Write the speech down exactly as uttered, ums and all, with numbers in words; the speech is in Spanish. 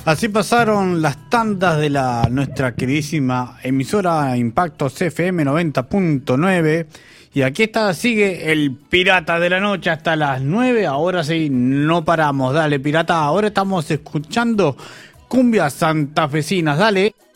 Así pasaron las tandas de la nuestra queridísima emisora Impacto C F M noventa punto nueve. Y aquí está, sigue el Pirata de la Noche hasta las nueve. Ahora sí, no paramos. Dale, pirata. Ahora estamos escuchando cumbias santafesinas. Dale.